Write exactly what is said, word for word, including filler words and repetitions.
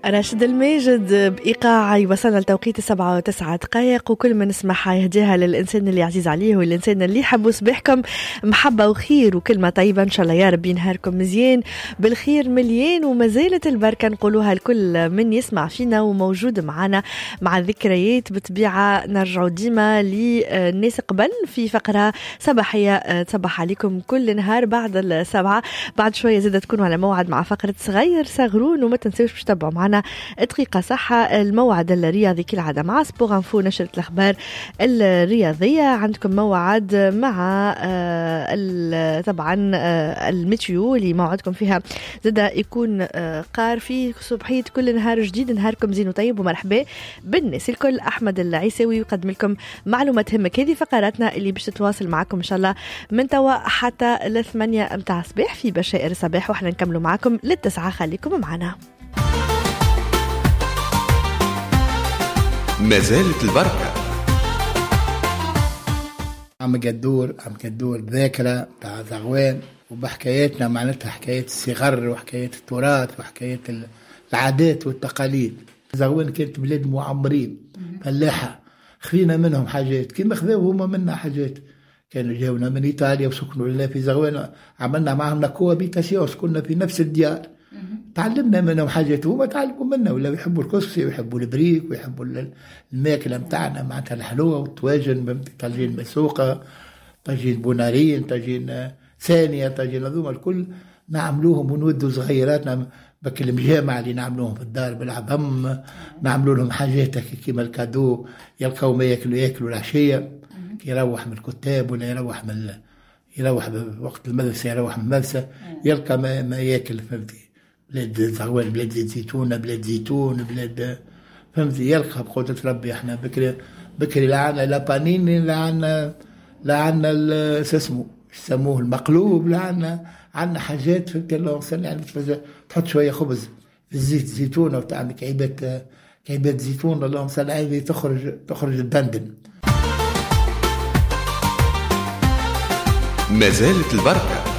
راشد الماجد بإيقاع يوصلنا لتوقيت السبعة وتسعة دقائق، وكل من نسمعها يهديها للإنسان اللي عزيز عليه والإنسان اللي يحبوا صباحكم محبة وخير وكلمة طيبة إن شاء الله يا ربي. نهاركم مزيان بالخير مليان، وما زالت البركة نقولوها لكل من يسمع فينا وموجود معنا مع الذكريات. بطبيعة نرجعوا ديما للناس قبل في فقرة صباحية تصبح عليكم كل نهار بعد السبعة. بعد شوية زادة تكونوا على موعد مع فقرة صغير صغرون، وما تنسوش باش تتابعوا معنا دقيقة صحة، الموعد الرياضي كالعادة مع سبور انفو نشرة الأخبار الرياضية. عندكم موعد مع طبعا الميتيو اللي موعدكم فيها زادة يكون قار في صبحية كل نهار جديد. نهاركم زين وطيب ومرحبا بالناس الكل. أحمد العيساوي يقدم لكم معلومات تهمك. هذه فقراتنا اللي باش تتواصل معكم إن شاء الله من توا حتى الثمانية متاع الصباح في بشائر الصباح، وإحنا نكملوا معكم للتسعة. خليكم معنا. ما زالت البركة. عم قدور عم قدور بذاكرة تاع زغوان وبحكاياتنا، معناتها حكايات الصغر وحكايات التراث وحكايات العادات والتقاليد. زغوان كانت بلاد معمرين فلاحة، خذينا منهم حاجات كما خذاو هما منا حاجات. كانوا جاونا من إيطاليا وسكنوا لنا في زغوان، عملنا معهم كوابيتاسيون، سكننا في نفس الديار. تعلمنا منهم حاجات وما تعلموا منا، ولا يحبوا الكسكسي ويحبوا البريك ويحبوا الماكلة متاعنا معناتها الحلوة والطواجن، طاجين مسوقة، طاجين بونارين، طاجين ثانية، طاجين هذوما الكل نعملوهم ونودوا صغيراتنا بك المجامع اللي نعملوهم في الدار بالعظم، نعملوا لهم حاجات كيما الكادو، يلقاو ما ياكلوا ياكلوا العشية كي يروح من الكتاب ولا يروح من يروح وقت المدرسة، يروح من المدرسة يلقى ما, ما ياكل. فهمتي؟ بلاد زغوان بلاد زيتونة، بلاد زيتون، بلاد فهمتي، يلقى بقدرة ربي. احنا بكري بكري لا عنا لا بانين، لا عنا لا عنا اسمه يسموه المقلوب، لا عنا عنا حاجات. فهمتي؟ الله صل يعني تحط شوية خبز في الزيت زيتونة وتعمل كعيبات كعيبات زيتون، اللهم صل عليه، تخرج تخرج الدندن. ما زالت البركة.